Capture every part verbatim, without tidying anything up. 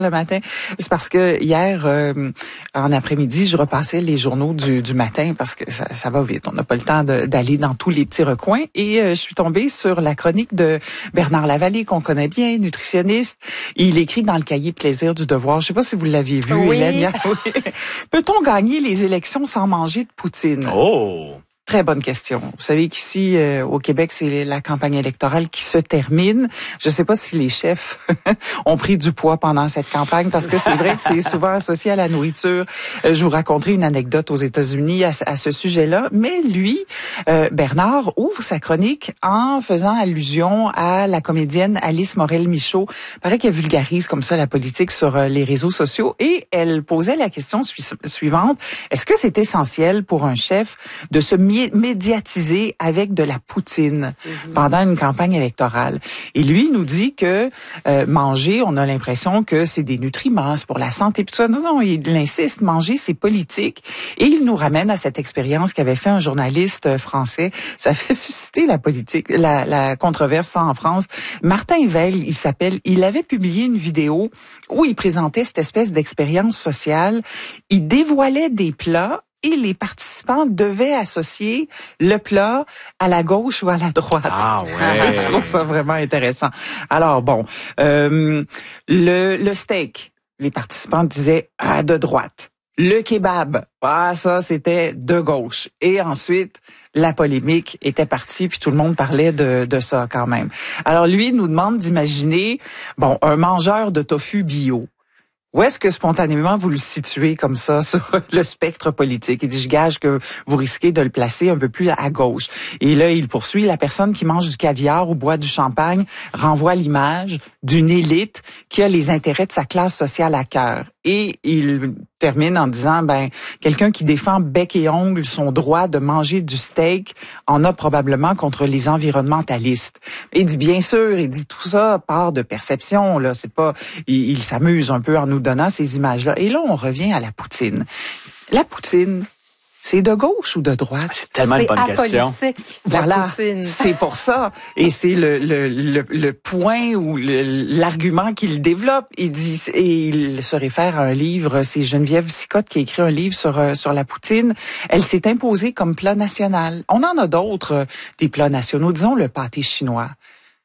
le matin, c'est parce que hier, euh, en après-midi, je repassais les journaux du, du matin parce que ça, ça va vite. On n'a pas le temps de, d'aller dans tous les petits recoins. Et euh, je suis tombée sur la chronique de Bernard Lavallée, qu'on connaît bien, nutritionniste. Il écrit dans le cahier Plaisir du devoir. Je sais pas si vous l'aviez vu, oui. Hélène. Oui. Peut-on gagner les élections sans manger de poutine? Oh! Très bonne question. Vous savez qu'ici, euh, au Québec, c'est la campagne électorale qui se termine. Je ne sais pas si les chefs ont pris du poids pendant cette campagne, parce que c'est vrai que c'est souvent associé à la nourriture. Euh, je vous raconterai une anecdote aux États-Unis à, à ce sujet-là. Mais lui, euh, Bernard, ouvre sa chronique en faisant allusion à la comédienne Alice Morel-Michaud. Il paraît qu'elle vulgarise comme ça la politique sur euh, les réseaux sociaux. Et elle posait la question sui- suivante. Est-ce que c'est essentiel pour un chef de se médiatiser avec de la poutine mm-hmm. pendant une campagne électorale? Et lui nous dit que euh, manger, on a l'impression que c'est des nutriments, c'est pour la santé, tout ça. Non, non, il insiste, manger, c'est politique. Et il nous ramène à cette expérience qu'avait fait un journaliste français. Ça fait susciter la politique, la, la controverse en France. Martin Veil, il s'appelle, il avait publié une vidéo où il présentait cette espèce d'expérience sociale. Il dévoilait des plats et les participants devaient associer le plat à la gauche ou à la droite. Ah ouais. Je trouve ça vraiment intéressant. Alors bon, euh, le, le steak, les participants disaient ah, de droite. Le kebab, ah ça c'était de gauche. Et ensuite, la polémique était partie, puis tout le monde parlait de, de ça quand même. Alors lui il nous demande d'imaginer, bon, un mangeur de tofu bio. Où est-ce que spontanément vous le situez comme ça sur le spectre politique? Il dit, je gage que vous risquez de le placer un peu plus à gauche. Et là, il poursuit, la personne qui mange du caviar ou boit du champagne renvoie l'image d'une élite qui a les intérêts de sa classe sociale à cœur. Et il termine en disant, ben, quelqu'un qui défend bec et ongle son droit de manger du steak en a probablement contre les environnementalistes. Et il dit, bien sûr, il dit tout ça part de perception, là, c'est pas, il, il s'amuse un peu en nous donnant ces images-là. Et là, on revient à la poutine. La poutine, c'est de gauche ou de droite? C'est tellement une bonne question. Voilà, c'est pour ça. Et c'est le, le, le, le point ou le, l'argument qu'il développe. Il dit, et il se réfère à un livre, c'est Geneviève Sicotte qui a écrit un livre sur, sur la poutine. Elle s'est imposée comme plat national. On en a d'autres, des plats nationaux. Disons le pâté chinois.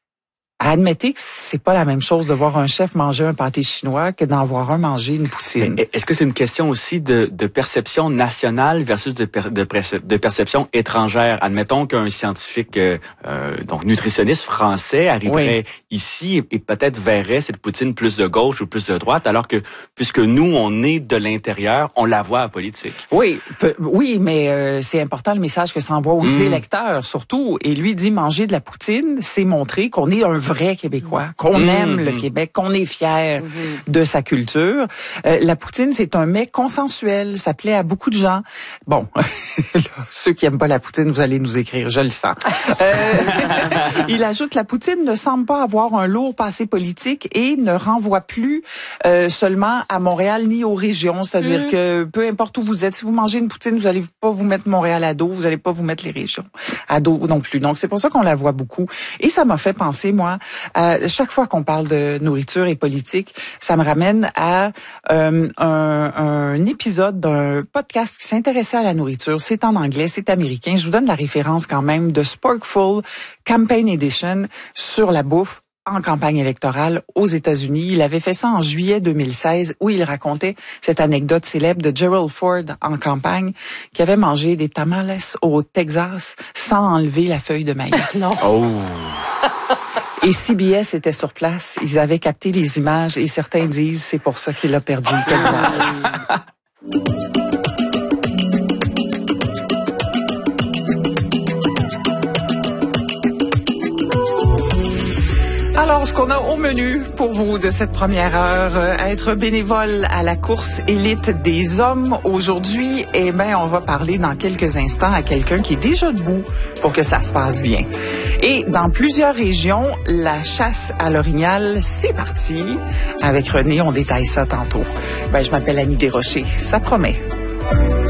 Admettez que c'est pas la même chose de voir un chef manger un pâté chinois que d'en voir un manger une poutine. Mais est-ce que c'est une question aussi de, de perception nationale versus de, per, de, percep, de perception étrangère? Admettons qu'un scientifique, euh, donc nutritionniste français, arriverait oui. ici et, et peut-être verrait cette poutine plus de gauche ou plus de droite, alors que puisque nous, on est de l'intérieur, on la voit à politique. Oui, peu, oui, mais euh, c'est important le message que ça envoie aux mmh. électeurs, surtout. Et lui dit, manger de la poutine, c'est montrer qu'on est un vrai Québécois, qu'on mmh. aime le Québec, qu'on est fier mmh. de sa culture. Euh, la poutine, c'est un mets consensuel, ça plaît à beaucoup de gens. Bon, ceux qui aiment pas la poutine, vous allez nous écrire, je le sens. Euh, il ajoute, la poutine ne semble pas avoir un lourd passé politique et ne renvoie plus euh, seulement à Montréal ni aux régions, c'est-à-dire mmh. que peu importe où vous êtes, si vous mangez une poutine, vous allez pas vous mettre Montréal à dos, vous allez pas vous mettre les régions à dos non plus. Donc c'est pour ça qu'on la voit beaucoup. Et ça m'a fait penser, moi, Euh, chaque fois qu'on parle de nourriture et politique, ça me ramène à euh, un, un épisode d'un podcast qui s'intéressait à la nourriture. C'est en anglais, c'est américain. Je vous donne la référence quand même de Sporkful Campaign Edition sur la bouffe en campagne électorale aux États-Unis. Il avait fait ça en juillet deux mille seize où il racontait cette anecdote célèbre de Gerald Ford en campagne qui avait mangé des tamales au Texas sans enlever la feuille de maïs. Non. Oh. Et C B S était sur place, ils avaient capté les images et certains disent c'est pour ça qu'il a perdu le Texas. Alors, ce qu'on a au menu pour vous de cette première heure, euh, être bénévole à la course élite des hommes aujourd'hui, eh bien, on va parler dans quelques instants à quelqu'un qui est déjà debout pour que ça se passe bien. Et dans plusieurs régions, la chasse à l'orignal, c'est parti. Avec René, on détaille ça tantôt. Ben, je m'appelle Annie Desrochers. Ça promet.